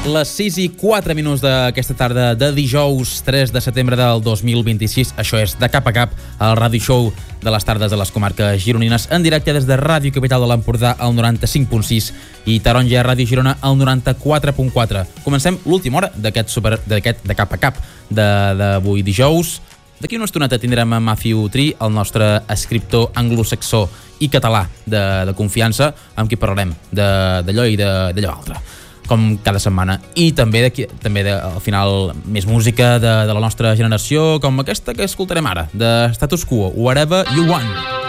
Les 6 i 4 minuts d'aquesta tarda de dijous 3 de setembre del 2026. Això és De Cap a Cap, el ràdio show de les tardes de les comarques gironines, en directe des de Ràdio Capital de l'Empordà al 95.6 i Taronja Ràdio Girona al 94.4. Comencem l'última hora d'aquest De Cap a Cap d'avui dijous. D'aquí una estoneta tindrem a Matthew Tree, el nostre escriptor anglosaxó i català de confiança, amb qui parlarem d'allò i d'allò altre, com cada setmana. I també al final més música de la nostra generació, com aquesta que escoltarem ara, de Status Quo, Whatever You Want.